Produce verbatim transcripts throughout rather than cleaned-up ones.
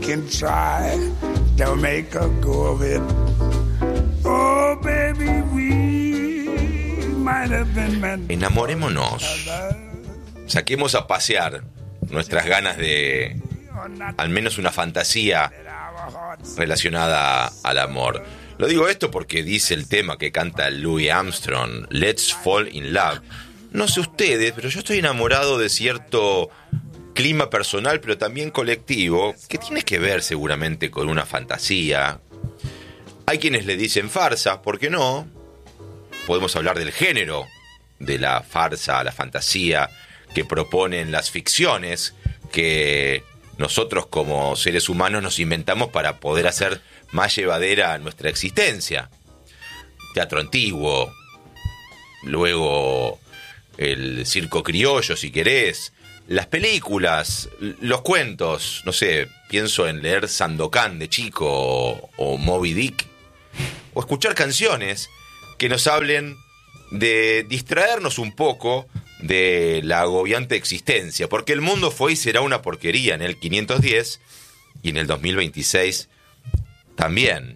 can try to make a go of it. Oh, baby, we might have been meant. Enamorémonos. Saquemos a pasear nuestras ganas de al menos una fantasía relacionada al amor. Lo digo esto porque dice el tema que canta Louis Armstrong, Let's Fall in Love. No sé ustedes, pero yo estoy enamorado de cierto clima personal, pero también colectivo, que tiene que ver seguramente con una fantasía. Hay quienes le dicen farsa, ¿por qué no? Podemos hablar del género de la farsa, la fantasía que proponen las ficciones que nosotros como seres humanos nos inventamos para poder hacer más llevadera nuestra existencia. Teatro antiguo, luego el circo criollo, si querés, las películas, los cuentos, no sé, pienso en leer Sandokan de chico o, o Moby Dick, o escuchar canciones que nos hablen de distraernos un poco de la agobiante existencia, porque el mundo fue y será una porquería en el quinientos diez y en el dos mil veintiséis también.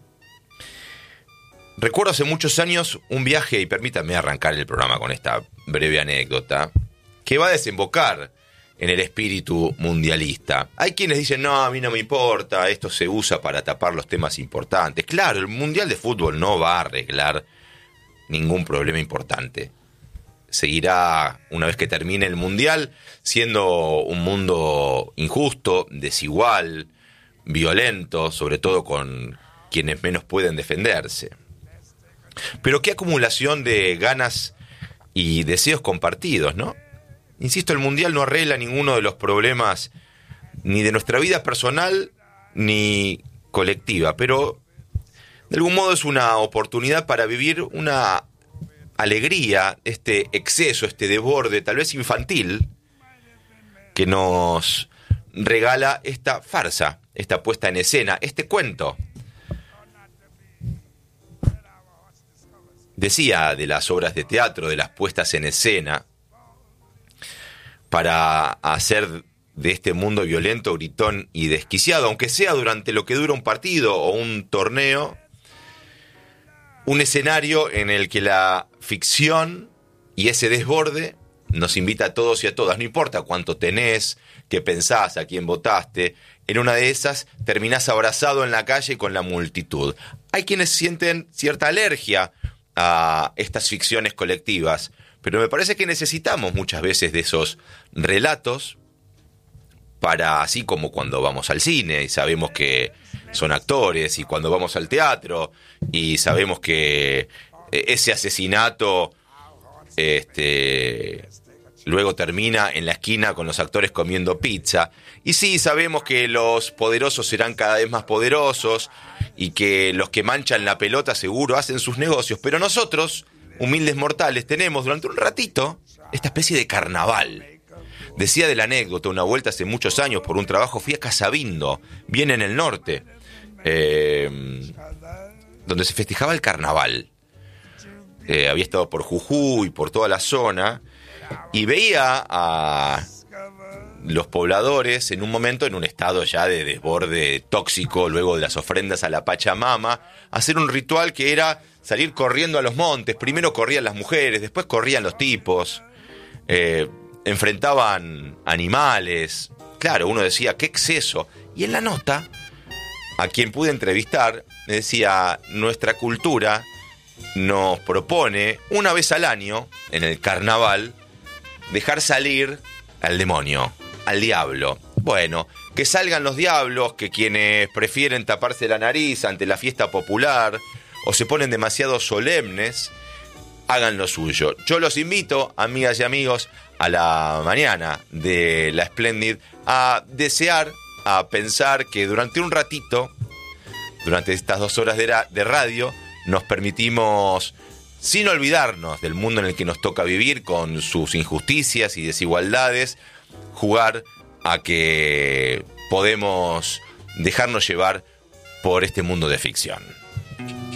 Recuerdo hace muchos años un viaje, y permítanme arrancar el programa con esta breve anécdota, que va a desembocar en el espíritu mundialista. Hay quienes dicen, no, a mí no me importa, esto se usa para tapar los temas importantes. Claro, el Mundial de Fútbol no va a arreglar ningún problema importante. Seguirá, una vez que termine el Mundial, siendo un mundo injusto, desigual, violento, sobre todo con quienes menos pueden defenderse. Pero qué acumulación de ganas y deseos compartidos, ¿no? Insisto, el Mundial no arregla ninguno de los problemas ni de nuestra vida personal ni colectiva, pero de algún modo es una oportunidad para vivir una alegría, este exceso, este desborde, tal vez infantil, que nos regala esta farsa, esta puesta en escena, este cuento. Decía de las obras de teatro, de las puestas en escena, para hacer de este mundo violento, gritón y desquiciado, aunque sea durante lo que dura un partido o un torneo, un escenario en el que la ficción y ese desborde nos invita a todos y a todas. No importa cuánto tenés, qué pensás, a quién votaste, en una de esas terminás abrazado en la calle con la multitud. Hay quienes sienten cierta alergia a estas ficciones colectivas, pero me parece que necesitamos muchas veces de esos relatos para, así como cuando vamos al cine y sabemos que son actores, y cuando vamos al teatro y sabemos que ese asesinato este, luego termina en la esquina con los actores comiendo pizza, y sí, sabemos que los poderosos serán cada vez más poderosos y que los que manchan la pelota seguro hacen sus negocios, pero nosotros, humildes mortales, tenemos durante un ratito esta especie de carnaval. Decía de la anécdota, una vuelta hace muchos años por un trabajo, fui a Casabindo, bien en el norte, eh, donde se festejaba el carnaval. Eh, había estado por Jujuy, por toda la zona, y veía a los pobladores en un momento en un estado ya de desborde tóxico, luego de las ofrendas a la Pachamama, hacer un ritual que era salir corriendo a los montes. Primero corrían las mujeres, después corrían los tipos, eh, enfrentaban animales. Claro, uno decía, qué exceso. Y en la nota, a quien pude entrevistar, me decía, nuestra cultura nos propone una vez al año, en el carnaval, dejar salir al demonio, al diablo. Bueno, que salgan los diablos, que quienes prefieren taparse la nariz ante la fiesta popular o se ponen demasiado solemnes, hagan lo suyo. Yo los invito, amigas y amigos, a la mañana de la Splendid a desear, a pensar que durante un ratito, durante estas dos horas de, ra- de radio, nos permitimos, sin olvidarnos del mundo en el que nos toca vivir, con sus injusticias y desigualdades, jugar a que podemos dejarnos llevar por este mundo de ficción.